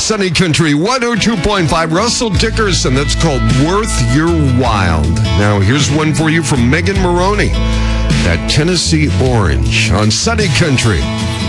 Sunny Country 102.5. Russell Dickerson. That's called Worth Your While. Now, here's one for you from Megan Maroney. That Tennessee Orange on Sunny Country